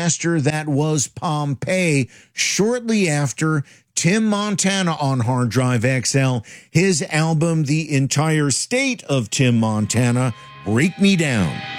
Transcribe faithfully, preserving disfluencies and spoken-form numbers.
disaster that was Pompeii shortly after Tim Montana on Hard Drive X L, his album, The Entire State of Tim Montana, Break Me Down.